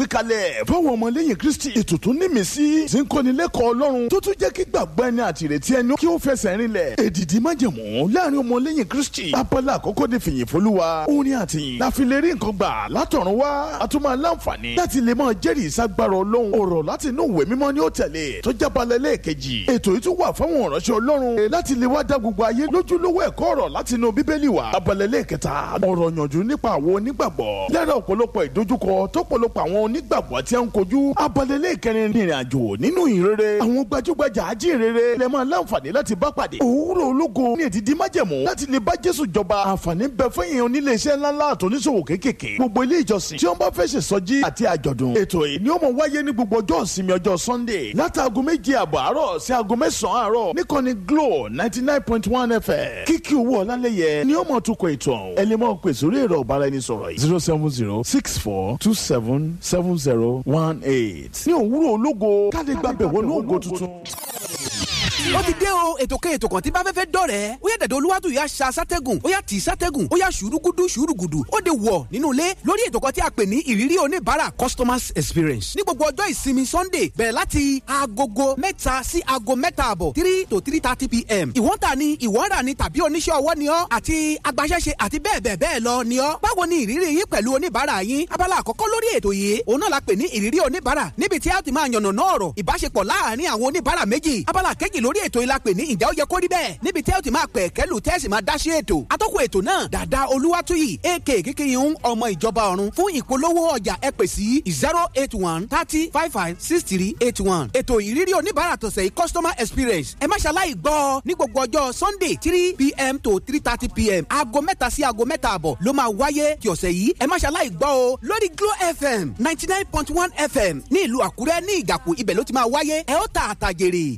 gbé kalẹ̀ fáwọn ọmọlẹ́yìn Kristi. ètò tó ní mísí tí ń kọ́ni lẹ́kọ̀ọ́ Ọlọ́run tó tún jẹ́ kí gbàgbọ́ ẹni àti ìrètí ẹni kí ó fẹsẹ̀ rinlẹ̀. èdìdì májẹ̀mú láàrin ọmọlẹ́yìn Kristi. abala àkọ́kọ́ ní fìyìn f'Olúwa. orin àtìyìn la fi lè rí nǹkan gbà látọ̀run wá. a tún máa láǹfààní láti lè máa jẹ́rìí ìsagbára Ọlọ́run. ọ̀rọ̀ láti inú ìwé mímọ́ ni ó tẹ̀lé tó jábalẹ̀ lẹ́ẹ̀kejì. ètò yìí tún wà fáwọn ìránṣẹ́ Ọlọ́run láti lè wá dá gbogbo ayé lójúlówó ẹ̀kọ́ ọ̀rọ̀ láti inú Bíbélì wá. abalẹ̀ lẹ́ẹ̀kẹta ọ̀rọ̀ yànjú nípa àwọn onígbàgbọ́. lára ọ̀pọ̀lọpọ̀ ìdojúkọ tó pọ̀lọpọ̀ àwọn onígbàgbọ́ tí a ń kojú. abalẹ̀ lẹ́ẹ̀kẹrin ní ìrìnàjò nínú ìrere. àwọn gbajúgbajà ajínrere lè máa láǹfààní láti bá pàdé. òwúrọ̀ ológo ní èdìdí májẹ̀mú láti lè bá Jésù jọba. àǹfààní bẹ fún èèyàn onílé iṣẹ́ ńláńlá àtòníṣòwò kéékèèké. gbogbo ilé ìjọsìn tí wọ́n bá fẹ́ ṣe sọjí àti àjọ̀dún. ètò yìí ni ó máa wáyé ní gbogbo ọjọ́ ìsinmi ọjọ́ Sunday látàgọ́ 7:30 àárọ̀ sí aago 9 àárọ̀ níkànnì Glo 99.1 FM. kíkí owó ọlálẹ́yẹ ni ó máa tukọ̀ ètò ọ̀hún. ẹ lè máa pè sórí ẹ̀rọ ìbáraẹnisọ̀rọ̀ yìí 07064277018. ní òwúrọ̀ ológo ká lè gbàgbẹ́ wọnú ògo tuntun. ó ti dé o ètò kan tí bá fẹ́ dọ̀rẹ́ ó yá dẹ̀dẹ̀ olúwàtú yá sa sátẹ́gùn ó yá tì í sátẹ́gùn ó yá ṣùrùgùdù ó de wọ̀ nínú ilé lórí ètò kan tí a pè ní ìrírí oníbàárà customers experience ní gbogbo ọjọ́ ìsinmi Sunday bẹ̀rẹ̀ láti agogo 3 sí aago 3:30 3 to 3:30 p.m. ìwọ́n ta ni ìwọ́n rà ni tàbí oníṣẹ́ ọwọ́ ni ọ́ àti agbaṣẹ́ṣe àti bẹ́ẹ̀ lọ ni ọ́. báwo ni ìrírí yín pẹ̀lú oníbàárà yín? abala àkọ́kọ́ lórí ètò yìí òun náà la pè ní ìrírí oníbàárà níbi tí a ti máa yànnàná ọ̀rọ̀ ìbáṣepọ̀ láàárín àwọn oníbàárà méjì. abala kejì lórí ètò yìí la pè ní ìjà ó yẹ kó rí bẹ́ẹ̀ níbi tí a ti máa pẹ̀ kẹ́lù tẹ́sí máa dá sí ètò. atọ́kùn ètò náà Dàda Olúwatúyì aka Kíkìyìn ọmọ ìjọba ọ̀run. fún ìpolówó ọjà ẹ pè sí 081 30 55 63 81. ètò ìrírí oníbàárà tọ̀sẹ̀ yìí customer experience ẹ má ṣaláì gbọ́ ní gbogbo ọjọ́ Sunday 3 p.m. to 3:30 p.m. aago 3 sí aago 3:30 ló máa wáyé kí ọ̀sẹ̀ yìí ẹ má ṣaláì gbọ́ o lórí Glo FM 99.1 FM ní ìlú Àkúrẹ́ ní Ìgàkú ibẹ̀ ló ti máa wáyé ẹ ó ta àtàjèrè.